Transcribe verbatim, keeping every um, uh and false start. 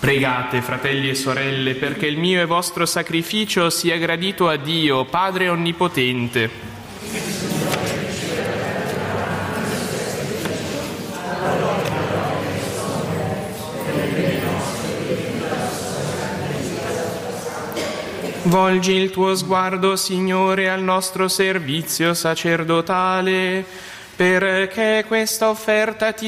Pregate, fratelli e sorelle, perché il mio e vostro sacrificio sia gradito a Dio, Padre Onnipotente. Volgi il tuo sguardo, Signore, al nostro servizio sacerdotale, perché questa offerta ti